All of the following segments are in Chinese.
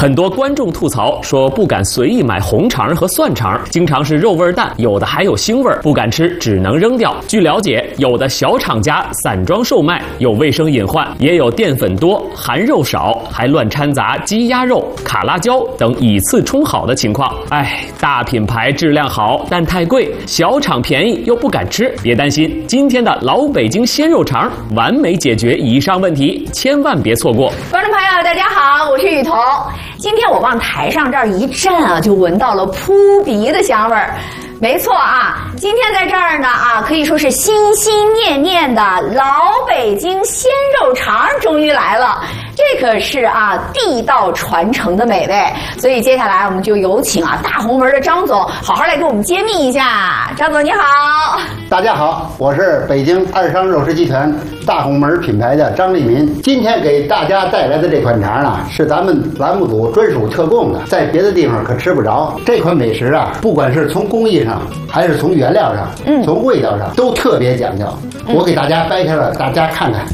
很多观众吐槽说不敢随意买红肠和蒜肠，经常是肉味淡，有的还有腥味，不敢吃，只能扔掉。据了解，有的小厂家散装售卖，有卫生隐患，也有淀粉多、含肉少，还乱掺杂鸡鸭肉、卡辣椒等以次充好的情况。大品牌质量好，但太贵；小厂便宜又不敢吃。别担心，今天的老北京鲜肉肠完美解决以上问题，千万别错过。 观众朋友，大家好，我是雨桐。今天我往台上这儿一站啊，就闻到了扑鼻的香味儿。没错啊，今天在这儿呢可以说是心心念念的老北京鲜肉肠终于来了。这可是地道传承的美味，所以接下来我们就有请大红门的张总好好来给我们揭秘一下。张总你好。 大家好，我是北京二商肉食集团大红门品牌的张立民。今天给大家带来的这款肠呢，是咱们栏目组专属特供的，在别的地方可吃不着。这款美食不管是从工艺上还是从原料上，从味道上都特别讲究。我给大家掰开了，大家看看。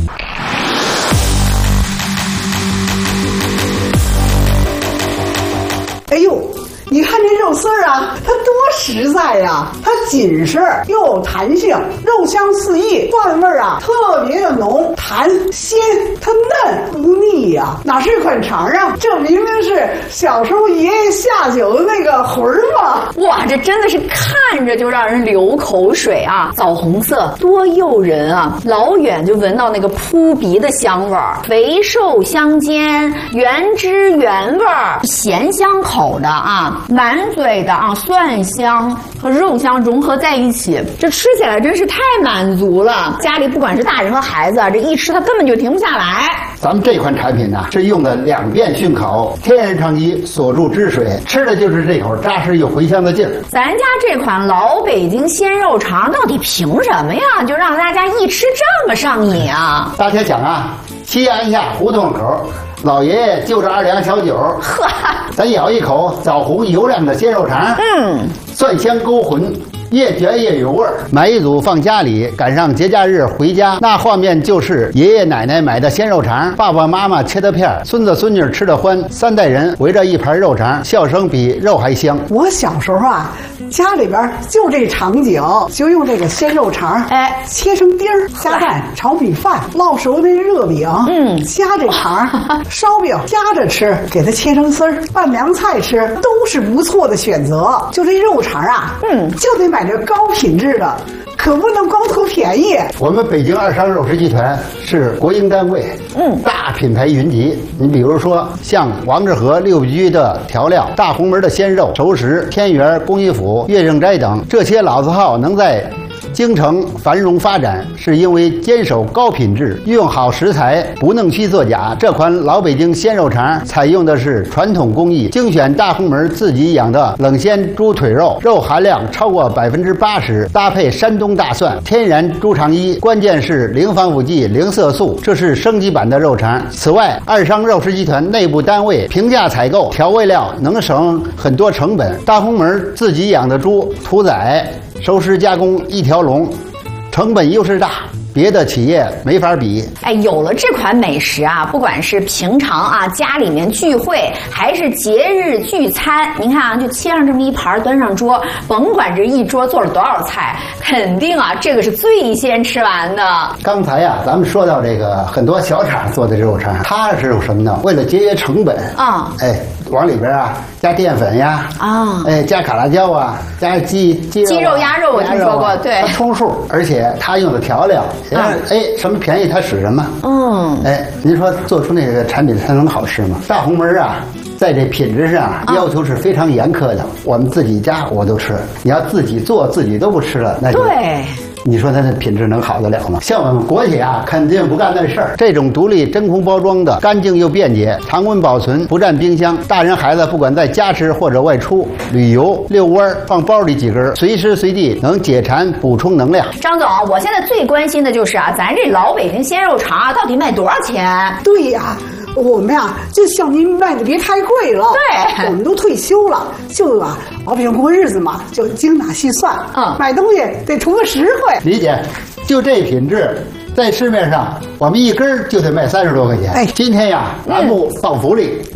哎呦，你看这肉丝儿它多实在呀！它紧实又有弹性，肉香四溢，蒜味儿特别的浓，弹鲜，它嫩不腻呀！哪是款肠这明明是小时候爷爷下酒的那个魂儿嘛！ 哇，这真的是看着就让人流口水枣红色多诱人老远就闻到那个扑鼻的香味儿，肥瘦相间，原汁原味儿，咸香口的满嘴的蒜香和肉香融合在一起，这吃起来真是太满足了。家里不管是大人和孩子这一吃他根本就停不下来。 咱们这款产品是用的2遍熏烤，天然长期锁住汁水，吃的就是这口扎实又回香的劲儿。 咱家这款老北京鲜肉肠到底凭什么呀？就让大家一吃这么上瘾啊？ 大家想西安下胡同口，老爷爷就着2两小酒，咱咬一口枣红油亮的鲜肉肠，蒜香勾魂，越嚼越有味儿。买一组放家里，赶上节假日回家，那画面就是爷爷奶奶买的鲜肉肠，爸爸妈妈切的片，孙子孙女吃的欢，3代人围着一盘肉肠，笑声比肉还香。 我小时候家里边就这场景，就用这个鲜肉肠，切成丁儿，加蛋炒米饭，烙熟那热饼，加这肠，烧饼夹着吃，给它切成丝儿，拌凉菜吃，都是不错的选择。就这肉肠就得买这高品质的，可不能光图便宜。 我们北京二商肉食集团是国营单位，大品牌云集。你比如说像王致和6居的调料、大红门的鲜肉、熟食、天元、工艺府、岳正斋等这些老字号能在京城繁荣发展，是因为坚守高品质，用好食材，不弄虚作假。这款老北京鲜肉肠采用的是传统工艺，精选大红门自己养的冷鲜猪腿肉，肉含量超过80%，搭配山东大蒜、天然猪肠衣，关键是零防腐剂、零色素，这是升级版的肉肠。此外，二商肉食集团内部单位平价采购调味料，能省很多成本。大红门自己养的猪屠宰、熟食加工一条龙，成本优势大，别的企业没法比。 有了这款美食不管是平常家里面聚会，还是节日聚餐，您看就切上这么一盘端上桌，甭管这一桌做了多少菜，肯定这个是最先吃完的。 刚才咱们说到这个很多小厂做的肉肠，它是有什么呢？为了节约成本往里边加淀粉加卡辣椒加鸡肉鸭肉，我听说过，对， 它充数，而且它用的调料，什么便宜它使什么。您说做出那个产品才能好吃吗？大红门在这品质上要求是非常严苛的。我们自己家我都吃，你要自己做自己都不吃了，那就对。 你说它的品质能好得了吗？像我们国企肯定不干那事儿。这种独立真空包装的，干净又便捷，常温保存，不占冰箱。大人孩子不管在家吃或者外出旅游遛弯，放包里几根，随时随地能解馋补充能量。 张总，我现在最关心的就是咱这老北京鲜肉肠到底卖多少钱？ 对呀。我们就向您卖的别太贵了。 对， 我们都退休了，就老百姓过日子嘛，就精打细算。买东西得图个实惠。 理解，就这品质，在市面上我们一根就得卖30多块钱。今天栏目放福利，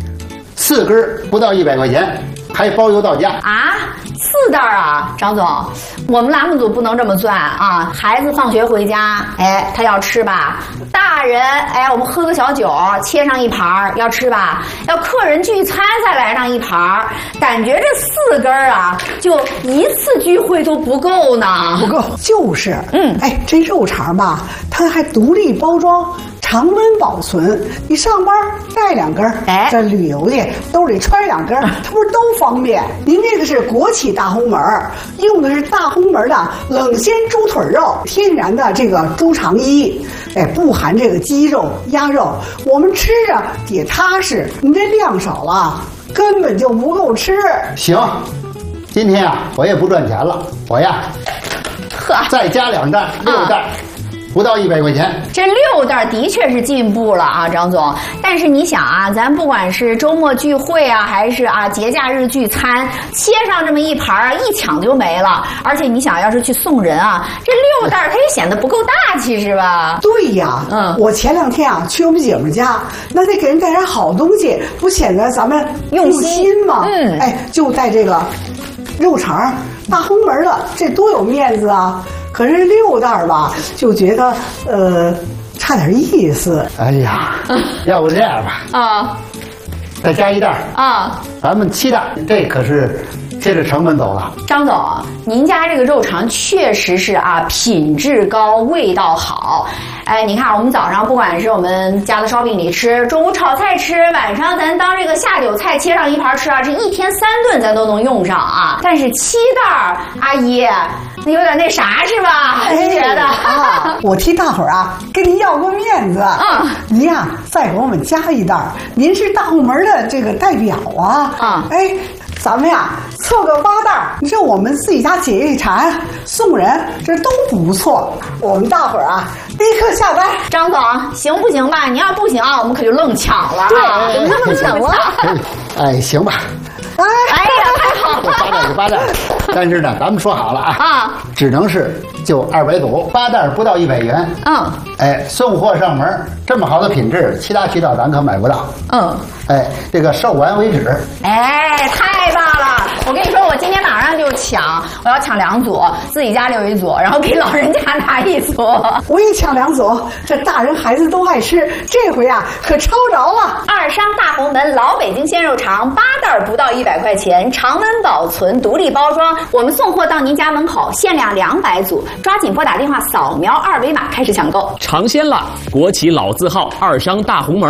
4根不到100块钱，还包邮到家啊！4袋啊，张总，我们栏目组不能这么算啊！孩子放学回家，哎，他要吃吧；大人，哎，我们喝个小酒，切上一盘要吃吧；要客人聚餐再来上一盘，感觉这4根啊，就一次聚会都不够呢。 不够，就是，哎，这肉肠吧，它还独立包装。常温保存，你上班带2根，哎，这旅游去兜里揣2根，它不是都方便？您这个是国企大红门，用的是大红门的冷鲜猪腿肉，天然的这个猪肠衣，哎，不含这个鸡肉、鸭肉，我们吃着也踏实。你这量少了，根本就不够吃。 行，今天啊，我也不赚钱了，我呀，再加2袋，6袋。不到100块钱， 这6袋的确是进步了啊，张总。但是你想啊，咱不管是周末聚会啊，还是啊节假日聚餐，切上这么一盘啊，一抢就没了。而且你想要是去送人啊，这6袋它也显得不够大气，是吧？ 对呀，我前2天啊去我们姐们家，那得给人带点好东西，不显得咱们用心吗？哎，就带这个肉肠，大红门的，这多有面子啊！可是6袋吧，就觉得差点意思。 哎呀，要不这样吧，啊，再加1袋啊，咱们7袋，这可是接着成本走了。 张总，您家这个肉肠确实是啊，品质高，味道好。哎，你看我们早上不管是我们家的烧饼里吃，中午炒菜吃，晚上咱当这个下酒菜切上一盘吃啊，这1天3顿咱都能用上啊。但是7袋，阿姨，那有点那啥是吧？您觉得？ 啊，我替大伙儿啊跟您要个面子啊，您呀再给我们加1袋，您是大红门的这个代表啊啊，哎。咱们呀凑个8袋，你说我们自己家解一馋，送人这都不错。我们大伙儿啊立刻下单。 张总，行不行吧？你要不行啊，我们可就愣抢了。 对，我们就愣抢了。 哎，行吧。 哎呀，太好了 ！8袋就8袋，但是呢，咱们说好了啊，只能是就200组，8袋不到100元。哎，送货上门，这么好的品质，其他渠道咱可买不到。哎，这个售完为止。 哎，太棒了！我跟你说，我今天马上就抢，我要抢2组，自己家留1组，然后给老人家拿1组。 我也抢2组，这大人孩子都爱吃，这回啊可抄着了。 二商大红门老北京鲜肉肠8袋不到100块钱，常温保存，独立包装，我们送货到您家门口，限量200组，抓紧拨打电话扫描2维码开始抢购。 尝鲜了，国企老字号二商大红门